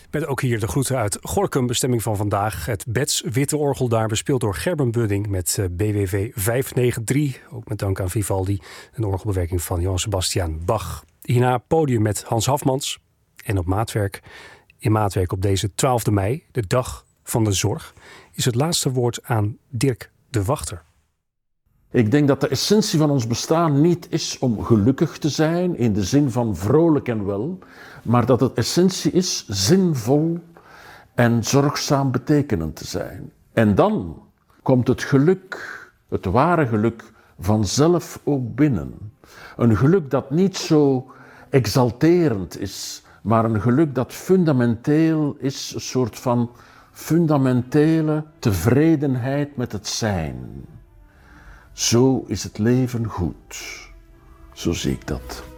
Met ook hier de groeten uit Gorinchem, bestemming van vandaag. Het Bets Witte Orgel daar, bespeeld door Gerben Budding met BWV 593. Ook met dank aan Vivaldi, een orgelbewerking van Johann Sebastian Bach. Hierna podium met Hans Hafmans. En op maatwerk, in maatwerk op deze 12e mei, de dag van de zorg, is het laatste woord aan Dirk de Wachter. Ik denk dat de essentie van ons bestaan niet is om gelukkig te zijn in de zin van vrolijk en wel, maar dat het essentie is zinvol en zorgzaam betekenend te zijn. En dan komt het geluk, het ware geluk, vanzelf ook binnen. Een geluk dat niet zo exalterend is, maar een geluk dat fundamenteel is, een soort van fundamentele tevredenheid met het zijn. Zo is het leven goed. Zo zie ik dat.